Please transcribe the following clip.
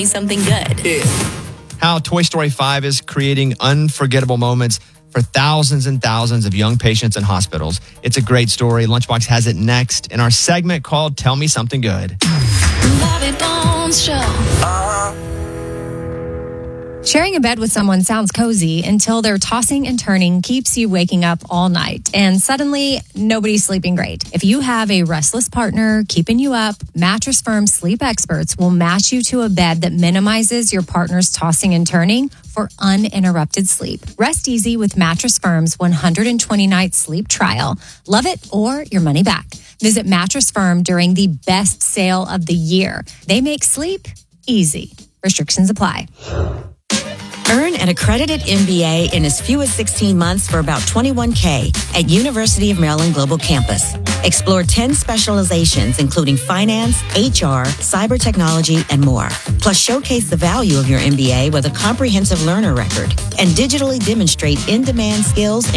something good. How Toy Story 5 is creating unforgettable moments for thousands and thousands of young patients in hospitals. It's a great story. Lunchbox has it next in our segment called Tell Me Something Good. Bobby Bones Show. Sharing a bed with someone sounds cozy until their tossing and turning keeps you waking up all night. And suddenly, nobody's sleeping great. If you have a restless partner keeping you up, Mattress Firm sleep experts will match you to a bed that minimizes your partner's tossing and turning for uninterrupted sleep. Rest easy with Mattress Firm's 120-night sleep trial. Love it or your money back. Visit Mattress Firm during the best sale of the year. They make sleep easy. Restrictions apply. Earn an accredited MBA in as few as 16 months for about $21K at University of Maryland Global Campus. Explore 10 specializations, including finance, HR, cyber technology, and more. Plus, showcase the value of your MBA with a comprehensive learner record and digitally demonstrate in-demand skills